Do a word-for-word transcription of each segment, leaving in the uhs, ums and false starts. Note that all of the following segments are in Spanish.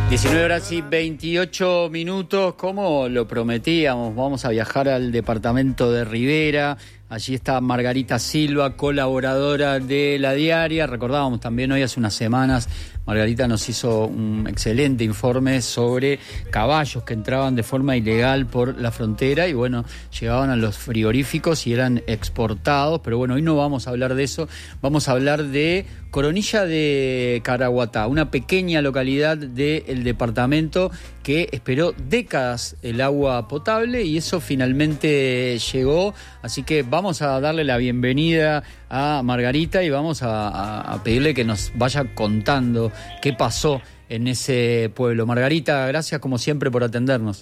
diecinueve horas y veintiocho minutos, como lo prometíamos, vamos a viajar al departamento de Rivera. Allí está Margarita Silva, colaboradora de La Diaria. Recordábamos también hoy, hace unas semanas, Margarita nos hizo un excelente informe sobre caballos que entraban de forma ilegal por la frontera y bueno, llegaban a los frigoríficos y eran exportados. Pero bueno, hoy no vamos a hablar de eso, vamos a hablar de Coronilla de Caraguatá, una pequeña localidad del departamento que esperó décadas el agua potable y eso finalmente llegó. Así que vamos a darle la bienvenida a Margarita y vamos a, a, a pedirle que nos vaya contando qué pasó en ese pueblo. Margarita, gracias como siempre por atendernos.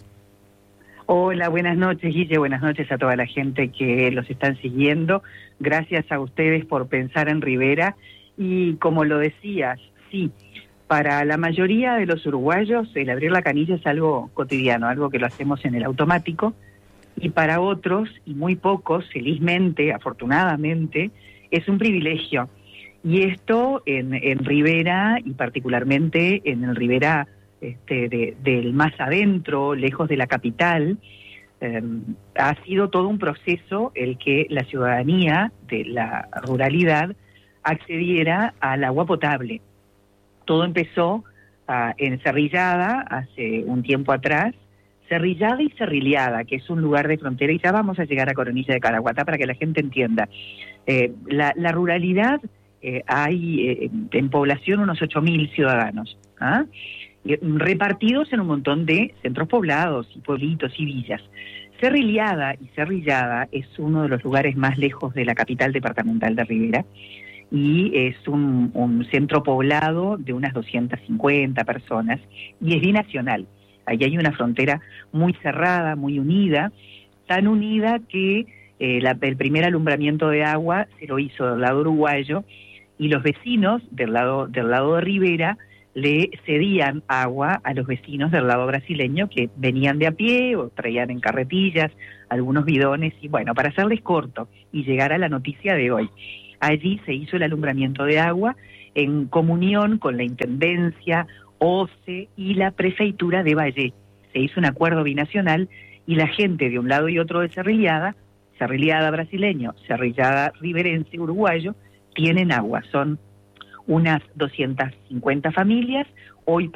Hola, buenas noches, Guille, buenas noches a toda la gente que los están siguiendo. Gracias a ustedes por pensar en Rivera. Y como lo decías, sí, para la mayoría de los uruguayos el abrir la canilla es algo cotidiano, algo que lo hacemos en el automático, y para otros, y muy pocos, felizmente, afortunadamente, es un privilegio. Y esto en, en Rivera, y particularmente en el Rivera este, de, del más adentro, lejos de la capital, eh, ha sido todo un proceso el que la ciudadanía de la ruralidad accediera al agua potable. Todo empezó uh, en Cerrillada, hace un tiempo atrás, Cerrillada y Cerrillada, que es un lugar de frontera, y ya vamos a llegar a Coronilla de Caraguatá para que la gente entienda. Eh, la, la ruralidad, eh, hay eh, en población unos ocho mil ciudadanos, ¿ah? y, repartidos en un montón de centros poblados, y pueblitos y villas. Cerrillada y Cerrillada es uno de los lugares más lejos de la capital departamental de Rivera, y es un, un centro poblado de unas doscientas cincuenta personas, y es binacional. Ahí hay una frontera muy cerrada, muy unida, tan unida que eh, la, el primer alumbramiento de agua se lo hizo del lado uruguayo, y los vecinos del lado, del lado de Rivera le cedían agua a los vecinos del lado brasileño que venían de a pie o traían en carretillas algunos bidones. Y bueno, para hacerles corto y llegar a la noticia de hoy, allí se hizo el alumbramiento de agua en comunión con la Intendencia, O C E y la Prefeitura de Valle. Se hizo un acuerdo binacional y la gente de un lado y otro de Cerrillada, Cerrillada brasileño, Cerrillada riverense uruguayo, tienen agua. Son unas doscientas cincuenta familias. Hoy